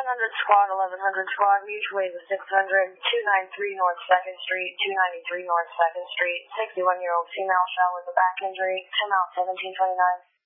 squad, 1100 squad, mutual wave of 600, 293 North 2nd Street, 293 North 2nd Street, 61-year-old female shot with a back injury, 10 out 1729.